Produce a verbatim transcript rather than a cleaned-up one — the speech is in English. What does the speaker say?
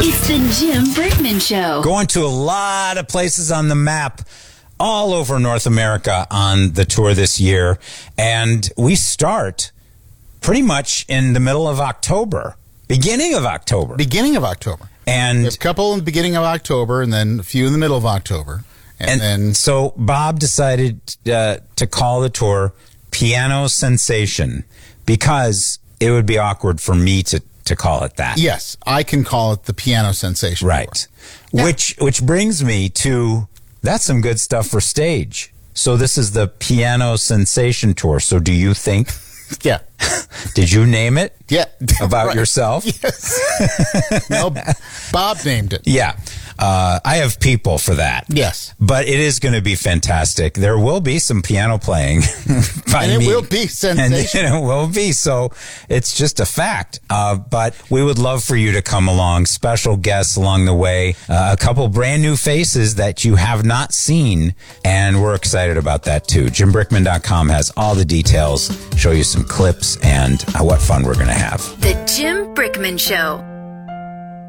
It's the Jim Brickman Show. Going to a lot of places on the map all over North America on the tour this year. And we start pretty much in the middle of October, beginning of October. Beginning of October. And a couple in the beginning of October and then a few in the middle of October. And, and then so Bob decided uh, to call the tour Piano Sensation because it would be awkward for me to, to call it that. Yes, I can call it the Piano Sensation. Right. Yeah. Which which brings me to, that's some good stuff for stage. So this is the Piano Sensation Tour. So do you think? Yeah. Did you name it? Yeah. About Right. yourself? Yes. No, Bob named it. Yeah. Uh, I have people for that. Yes. But it is going to be fantastic. There will be some piano playing by And it me. will be sensational. And it will be. So it's just a fact. Uh, but we would love for you to come along. Special guests along the way. Uh, a couple brand new faces that you have not seen. And we're excited about that too. Jim Brickman dot com has all the details, show you some clips, and uh, what fun we're going to have. The Jim Brickman Show.